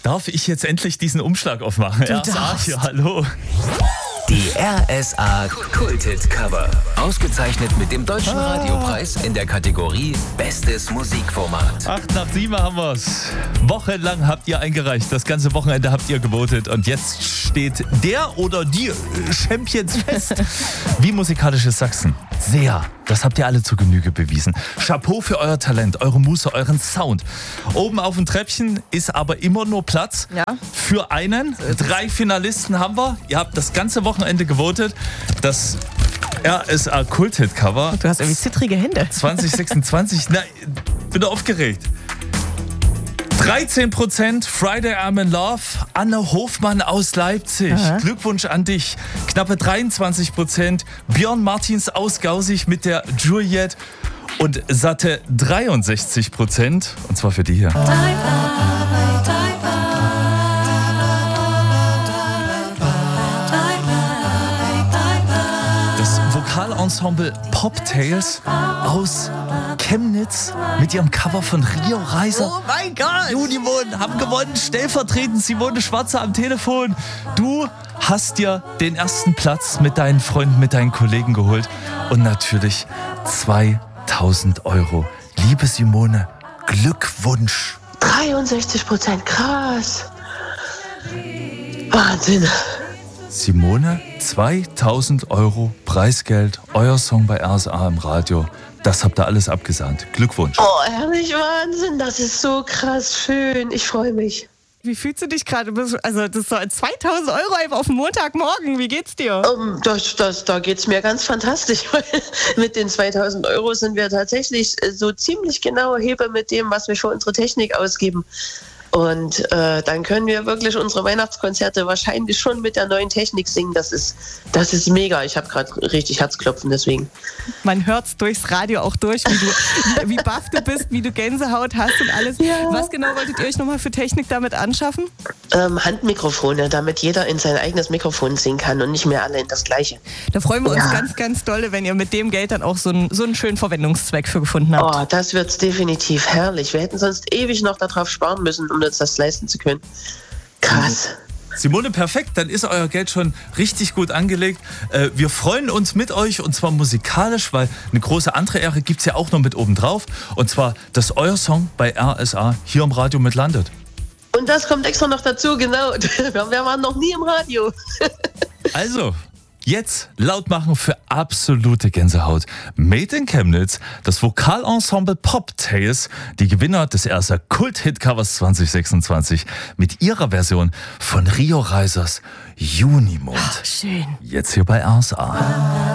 Darf ich jetzt endlich diesen Umschlag aufmachen? Du darfst. Hier, hallo. Die RSA Kulthit Cover. Ausgezeichnet mit dem Deutschen Radiopreis in der Kategorie Bestes Musikformat. 8 nach 7 haben wir's. Wochenlang habt ihr eingereicht. Das ganze Wochenende habt ihr gewotet. Und jetzt steht der oder die Champions fest. Wie musikalisches Sachsen. Sehr. Das habt ihr alle zur Genüge bewiesen. Chapeau für euer Talent, eure Muße, euren Sound. Oben auf dem Treppchen ist aber immer nur Platz für einen. 3 Finalisten haben wir. Ihr habt das ganze Wochenende gewotet. Das RSA Kulthit Cover. Du hast irgendwie zittrige Hände. 2026. Na, bin aufgeregt. 13% Friday I'm in Love, Anne Hofmann aus Leipzig. Aha. Glückwunsch an dich. Knappe 23% Björn Martins aus Gausig mit der Juliette und satte 63%. Und zwar für die hier. Das Vokalensemble Pop Tales aus Chemnitz mit ihrem Cover von Rio Reiser. Oh mein Gott! Junimond haben gewonnen, stellvertretend Simone Schwarzer am Telefon. Du hast dir den ersten Platz mit deinen Freunden, mit deinen Kollegen geholt und natürlich 2000 €. Liebe Simone, Glückwunsch. 63%, krass. Wahnsinn. Simone, 2000 € Preisgeld, euer Song bei RSA im Radio. Das habt ihr alles abgesahnt. Glückwunsch. Oh, herrlich, Wahnsinn. Das ist so krass schön. Ich freue mich. Wie fühlst du dich gerade? Also das ist so 2000 € einfach auf den Montagmorgen. Wie geht's dir? Da geht's mir ganz fantastisch, weil mit den 2000 € sind wir tatsächlich so ziemlich genau Heber mit dem, was wir für unsere Technik ausgeben. Und dann können wir wirklich unsere Weihnachtskonzerte wahrscheinlich schon mit der neuen Technik singen. Das ist mega. Ich habe gerade richtig Herzklopfen deswegen. Man hört's durchs Radio auch durch, wie baff du bist, wie du Gänsehaut hast und alles. Ja. Was genau wolltet ihr euch nochmal für Technik damit anschaffen? Handmikrofone, damit jeder in sein eigenes Mikrofon singen kann und nicht mehr alle in das gleiche. Da freuen wir uns ganz, ganz dolle, wenn ihr mit dem Geld dann auch so einen schönen Verwendungszweck für gefunden habt. Oh, das wird's definitiv herrlich. Wir hätten sonst ewig noch darauf sparen müssen, um uns das leisten zu können. Krass. Simone, perfekt, dann ist euer Geld schon richtig gut angelegt. Wir freuen uns mit euch und zwar musikalisch, weil eine große andere Ehre gibt es ja auch noch mit oben drauf. Und zwar, dass euer Song bei RSA hier im Radio mit landet. Und das kommt extra noch dazu, genau. Wir waren noch nie im Radio. Also, jetzt laut machen für absolute Gänsehaut. Made in Chemnitz, das Vokalensemble Pop Tales, die Gewinner des RSA Kulthit Covers 2026 mit ihrer Version von Rio Reisers Junimond. Schön. Jetzt hier bei RSA.